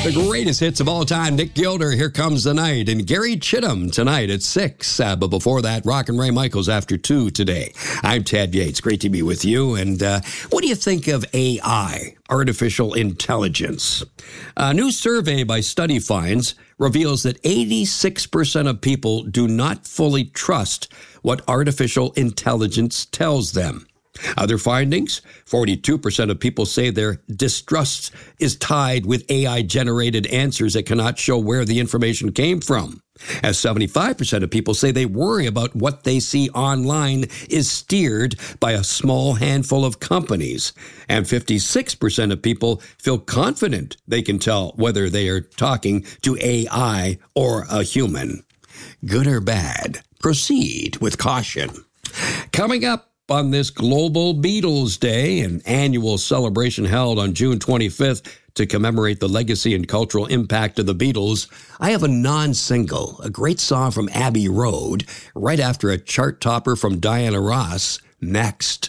The greatest hits of all time. Nick Gilder, Here Comes the Night. And Gary Chittum tonight at 6. But before that, Rock and Ray Michaels after 2 today. I'm Ted Yates. Great to be with you. And what do you think of AI, artificial intelligence? A new survey by Study Finds reveals that 86% of people do not fully trust what artificial intelligence tells them. Other findings, 42% of people say their distrust is tied with AI-generated answers that cannot show where the information came from. As 75% of people say they worry about what they see online is steered by a small handful of companies. And 56% of people feel confident they can tell whether they are talking to AI or a human. Good or bad? Proceed with caution. Coming up on this Global Beatles Day, an annual celebration held on June 25th to commemorate the legacy and cultural impact of the Beatles, I have a non-single, a great song from Abbey Road, right after a chart topper from Diana Ross, next.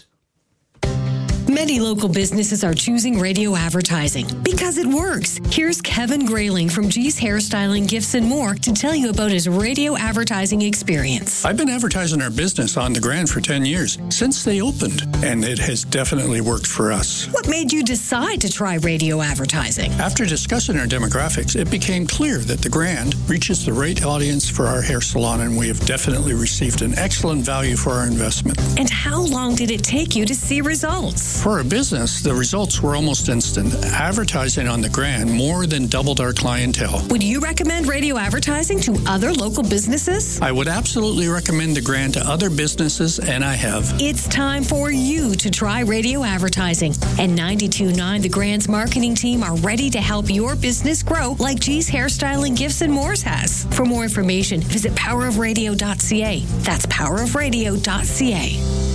Many local businesses are choosing radio advertising because it works. Here's Kevin Grayling from G's Hairstyling, Gifts and More to tell you about his radio advertising experience. I've been advertising our business on the Grand for 10 years, since they opened, and it has definitely worked for us. What made you decide to try radio advertising? After discussing our demographics, it became clear that the Grand reaches the right audience for our hair salon, and we have definitely received an excellent value for our investment. And how long did it take you to see results? For our business, the results were almost instant. Advertising on the Grand more than doubled our clientele. Would you recommend radio advertising to other local businesses? I would absolutely recommend the Grand to other businesses, and I have. It's time for you to try radio advertising. And 92.9 The Grand's marketing team are ready to help your business grow like G's Hairstyling, Gifts and More has. For more information, visit powerofradio.ca. That's powerofradio.ca.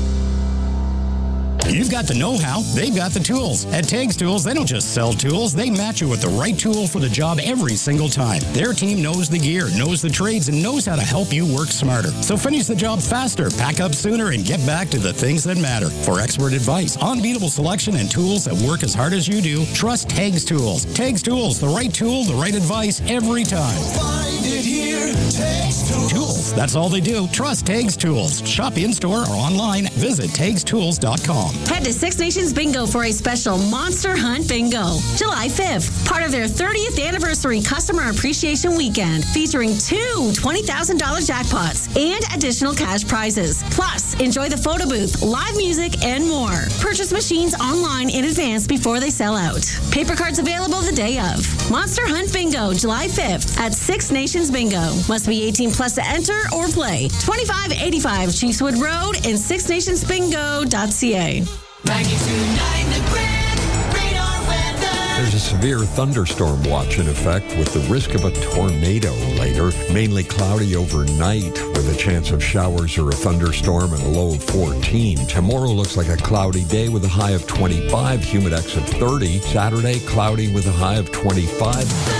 You've got the know-how, they've got the tools. At Tags Tools, they don't just sell tools, they match you with the right tool for the job every single time. Their team knows the gear, knows the trades, and knows how to help you work smarter. So finish the job faster, pack up sooner, and get back to the things that matter. For expert advice, unbeatable selection, and tools that work as hard as you do, trust Tags Tools. Tags Tools, the right tool, the right advice, every time. Find it here, Tags Tools, that's all they do. Trust Tags Tools. Shop in-store or online. Visit tagstools.com. Head to Six Nations Bingo for a special Monster Hunt Bingo. July 5th, part of their 30th anniversary customer appreciation weekend, featuring 2 $20,000 jackpots and additional cash prizes. Plus, enjoy the photo booth, live music, and more. Purchase machines online in advance before they sell out. Paper cards available the day of. Monster Hunt Bingo, July 5th at Six Nations Bingo. Must be 18 plus to enter or play. 2585 Chiefswood Road and sixnationsbingo.ca. 92.9 The Grand, radar weather. There's a severe thunderstorm watch in effect with the risk of a tornado later. Mainly cloudy overnight with a chance of showers or a thunderstorm and a low of 14. Tomorrow looks like a cloudy day with a high of 25, humidex of 30. Saturday, cloudy with a high of 25.